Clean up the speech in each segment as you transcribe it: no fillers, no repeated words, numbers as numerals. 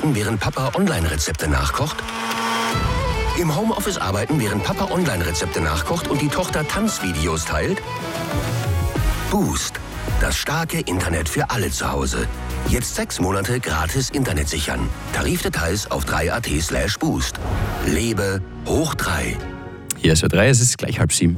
arbeiten, während Papa Online-Rezepte nachkocht? Im Homeoffice arbeiten, während Papa Online-Rezepte nachkocht und die Tochter Tanzvideos teilt? Boost. Das starke Internet für alle zu Hause. Jetzt 6 Monate gratis Internet sichern. Tarifdetails auf 3.at/boost. Lebe hoch 3. Hier ist Ö3, es ist gleich 6:30.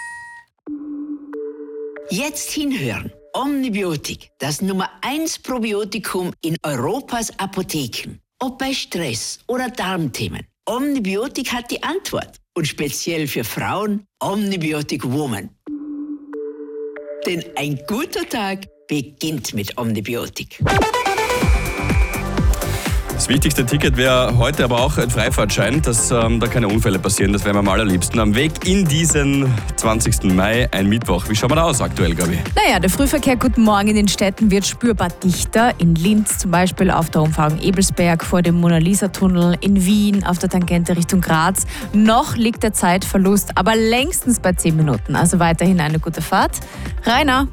Jetzt hinhören. Omnibiotik, das Nummer 1 Probiotikum in Europas Apotheken. Ob bei Stress oder Darmthemen. Omnibiotik hat die Antwort. Und speziell für Frauen, Omnibiotik Woman. Denn ein guter Tag beginnt mit Omnibiotik. Das wichtigste Ticket wäre heute aber auch ein Freifahrtschein, dass da keine Unfälle passieren. Das wäre mir am allerliebsten. Am Weg in diesen 20. Mai, ein Mittwoch. Wie schaut man da aus aktuell, Gabi? Naja, der Frühverkehr, guten Morgen, in den Städten wird spürbar dichter. In Linz zum Beispiel auf der Umfahrung Ebelsberg vor dem Mona-Lisa-Tunnel. In Wien auf der Tangente Richtung Graz. Noch liegt der Zeitverlust, aber längstens bei 10 Minuten. Also weiterhin eine gute Fahrt. Rainer.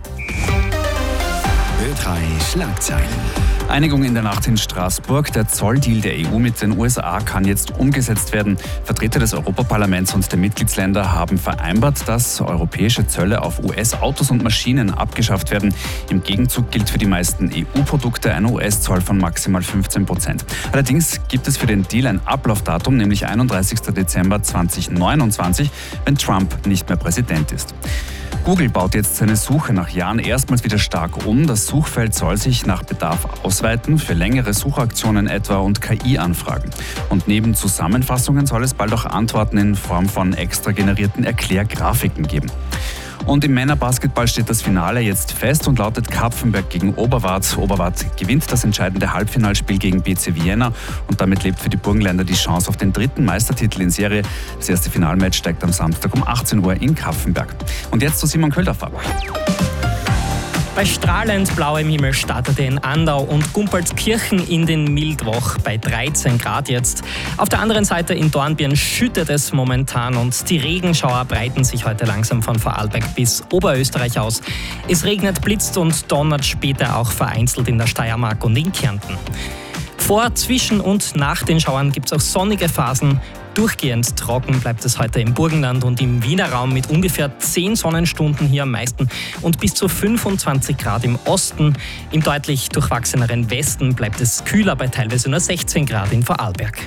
Ö3 Schlagzeilen. Einigung in der Nacht in Straßburg. Der Zolldeal der EU mit den USA kann jetzt umgesetzt werden. Vertreter des Europaparlaments und der Mitgliedsländer haben vereinbart, dass europäische Zölle auf US-Autos und Maschinen abgeschafft werden. Im Gegenzug gilt für die meisten EU-Produkte ein US-Zoll von maximal 15%. Allerdings gibt es für den Deal ein Ablaufdatum, nämlich 31. Dezember 2029, wenn Trump nicht mehr Präsident ist. Google baut jetzt seine Suche nach Jahren erstmals wieder stark um. Das Suchfeld soll sich nach Bedarf ausweiten, für längere Suchaktionen etwa und KI-Anfragen. Und neben Zusammenfassungen soll es bald auch Antworten in Form von extra generierten Erklärgrafiken geben. Und im Männerbasketball steht das Finale jetzt fest und lautet Kapfenberg gegen Oberwart. Oberwart gewinnt das entscheidende Halbfinalspiel gegen BC Vienna und damit lebt für die Burgenländer die Chance auf den 3. Meistertitel in Serie. Das erste Finalmatch steigt am Samstag um 18 Uhr in Kapfenberg. Und jetzt zu Simon Köldorfer. Bei strahlend blauem Himmel startete in Andau und Gumpolskirchen in den Mildwoch bei 13 Grad jetzt. Auf der anderen Seite in Dornbirn schüttet es momentan und die Regenschauer breiten sich heute langsam von Vorarlberg bis Oberösterreich aus. Es regnet, blitzt und donnert später auch vereinzelt in der Steiermark und in Kärnten. Vor, zwischen und nach den Schauern gibt es auch sonnige Phasen. Durchgehend trocken bleibt es heute im Burgenland und im Wiener Raum mit ungefähr 10 Sonnenstunden hier am meisten und bis zu 25 Grad im Osten. Im deutlich durchwachseneren Westen bleibt es kühler bei teilweise nur 16 Grad in Vorarlberg.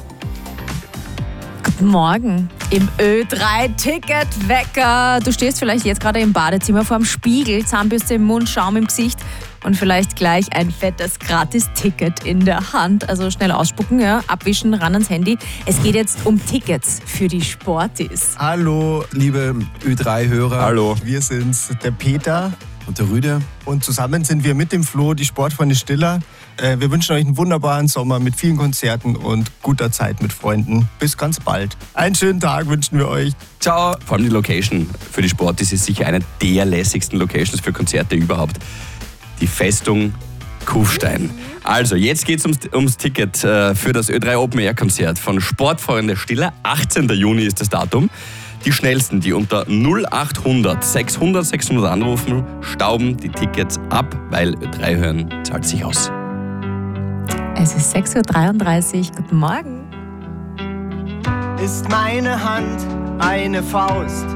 Guten Morgen im Ö3-Ticketwecker. Du stehst vielleicht jetzt gerade im Badezimmer vorm Spiegel, Zahnbürste im Mund, Schaum im Gesicht und vielleicht gleich ein fettes Gratis-Ticket in der Hand. Also schnell ausspucken, ja, abwischen, ran ans Handy. Es geht jetzt um Tickets für die Sportis. Hallo, liebe Ö3-Hörer. Hallo. Wir sind's, der Peter Und der Rüde. und zusammen sind wir mit dem Flo, die Sportfreunde Stiller. Wir wünschen euch einen wunderbaren Sommer mit vielen Konzerten und guter Zeit mit Freunden. Bis ganz bald. Einen schönen Tag wünschen wir euch. Ciao. Vor allem die Location für die Sportis ist sicher eine der lässigsten Locations für Konzerte überhaupt. Die Festung Kufstein. Also, jetzt geht es ums Ticket für das Ö3 Open Air Konzert von Sportfreunde Stiller. 18. Juni ist das Datum. Die Schnellsten, die unter 0800 600 600 anrufen, stauben die Tickets ab, weil Ö3 hören zahlt sich aus. Es ist 6.33 Uhr. Guten Morgen. Ist meine Hand eine Faust,